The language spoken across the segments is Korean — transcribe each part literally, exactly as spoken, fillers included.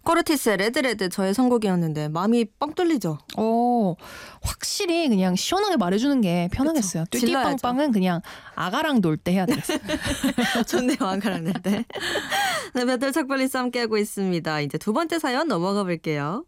코르티스의 레드레드 저의 선곡이었는데 마음이 뻥 뚫리죠. 어, 확실히 그냥 시원하게 말해주는 게 편하겠어요. 뚜띠빵빵은 그냥 아가랑 놀 때 해야 되겠어요. 좋네요. 아가랑 놀 때. 네, 배틀 척벌리스 함께하고 있습니다. 이제 두 번째 사연 넘어가 볼게요.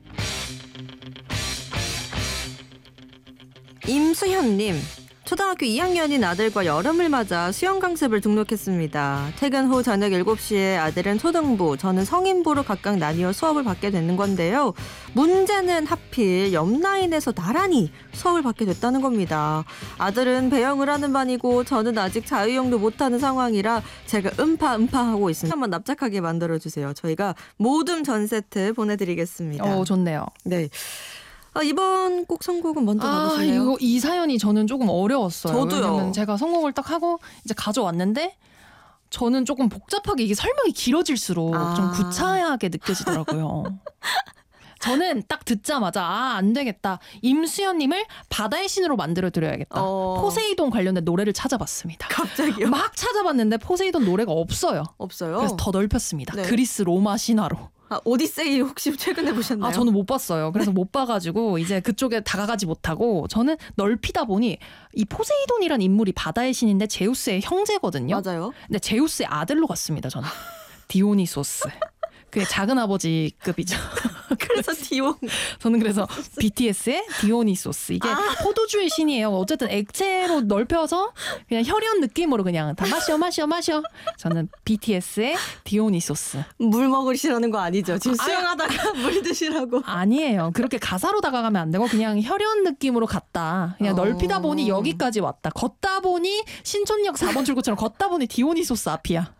임수현님. 초등학교 이 학년인 아들과 여름을 맞아 수영 강습을 등록했습니다. 퇴근 후 저녁 일곱 시에 아들은 초등부, 저는 성인부로 각각 나뉘어 수업을 받게 되는 건데요. 문제는 하필 옆 라인에서 나란히 수업을 받게 됐다는 겁니다. 아들은 배영을 하는 반이고 저는 아직 자유형도 못하는 상황이라 제가 음파 음파 하고 있습니다. 한번 납작하게 만들어주세요. 저희가 모둠 전 세트 보내드리겠습니다. 어, 좋네요. 네. 아, 이번 곡 선곡은 먼저 아, 받으실래요? 이거 이 사연이 저는 조금 어려웠어요. 저도요. 왜냐면 제가 선곡을 딱 하고 이제 가져왔는데 저는 조금 복잡하게 이게 설명이 길어질수록 아. 좀 구차하게 느껴지더라고요. 저는 딱 듣자마자 아, 안 되겠다. 임수연님을 바다의 신으로 만들어드려야겠다. 어. 포세이돈 관련된 노래를 찾아봤습니다. 갑자기요? 막 찾아봤는데 포세이돈 노래가 없어요. 없어요? 그래서 더 넓혔습니다. 네. 그리스 로마 신화로. 아, 오디세이 혹시 최근에 보셨나요? 아, 저는 못 봤어요. 그래서 못 봐가지고 이제 그쪽에 다가가지 못하고 저는 넓히다 보니 이 포세이돈이란 인물이 바다의 신인데 제우스의 형제거든요. 맞아요. 근데 제우스의 아들로 갔습니다. 저는 디오니소스. 그게 작은 아버지급이죠. 그래서 디오. 저는 그래서 비티에스의 디오니소스. 이게 아. 포도주의 신이에요. 어쨌든 액체로 넓혀서 그냥 혈연 느낌으로 그냥 다 마셔 마셔 마셔. 저는 비티에스의 디오니소스. 물 먹으시라는 거 아니죠? 지금 아, 수영하다가 물 드시라고. 아니에요. 그렇게 가사로 다가가면 안 되고 그냥 혈연 느낌으로 갔다. 그냥 어. 넓히다 보니 여기까지 왔다. 걷다 보니 신촌역 사 번 출구처럼 걷다 보니 디오니소스 앞이야.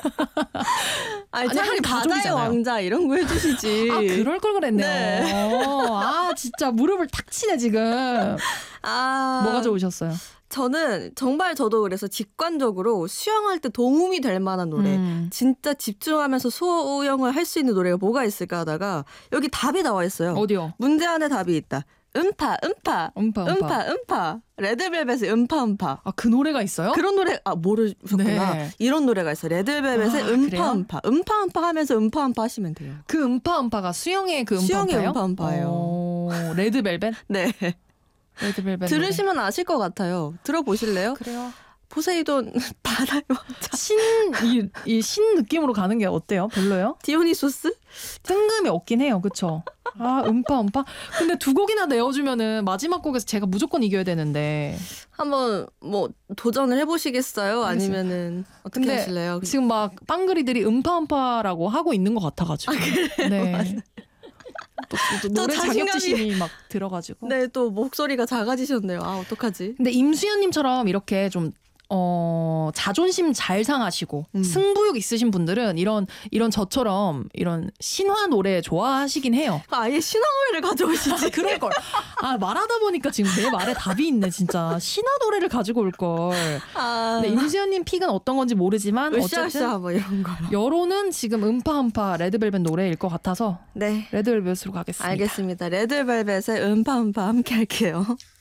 아니, 아니, 차라리 한 바다의 가족이잖아요. 왕자 이런 거 해주시지. 아, 그럴 걸 그랬네요. 네. 아, 진짜 무릎을 탁 치네 지금. 아, 뭐가 좋으셨어요? 저는 정말 저도 그래서 직관적으로 수영할 때 도움이 될 만한 노래, 음. 진짜 집중하면서 수영을 할 수 있는 노래가 뭐가 있을까 하다가 여기 답이 나와 있어요. 어디요? 문제 안에 답이 있다. 음파 음파 음파, 음파. 음파 음파 레드벨벳의 음파 음파. 아, 그 노래가 있어요? 그런 노래 아 모르셨구나. 네. 이런 노래가 있어요. 레드벨벳의 아, 음파 그래요? 음파 음파 음파 하면서 음파 음파 하시면 돼요. 그 음파 음파가 수영의 그 음파 수영의 음파예요? 음파 음파예요. 오, 레드벨벳? 네. 레드벨벳 들으시면 아실 것 같아요. 들어보실래요? 노래. 그래요. 포세이돈 바다의 왕자 신, 이, 이 신 느낌으로 가는 게 어때요? 별로요? 디오니소스? 뜬금이 없긴 해요. 그쵸? 아, 음파, 음파. 근데 두 곡이나 내어주면은 마지막 곡에서 제가 무조건 이겨야 되는데. 한번 뭐 도전을 해보시겠어요? 아니면은 어떻게 근데 하실래요? 지금 막 빵그리들이 음파, 음파라고 하고 있는 것 같아가지고. 아, 그래요? 네. 또, 또, 또 노래 자신감이- 자격지심이 막 들어가지고. 네, 또 목소리가 작아지셨네요. 아, 어떡하지? 근데 임수연님처럼 이렇게 좀 어, 자존심 잘 상하시고 음. 승부욕 있으신 분들은 이런 이런 저처럼 이런 신화 노래 좋아하시긴 해요. 아예 신화 노래를 가져오시지. 그럴 걸. 아, 말하다 보니까 지금 내 말에 답이 있네, 진짜. 신화 노래를 가지고 올 걸. 아, 근데 임수연님 픽은 어떤 건지 모르지만 으쌰으쌰 어쨌든 뭐 이런 거. 여론은 지금 음파 음파 레드벨벳 노래일 것 같아서 네, 레드벨벳으로 가겠습니다. 알겠습니다. 레드벨벳의 음파 음파 함께 할게요.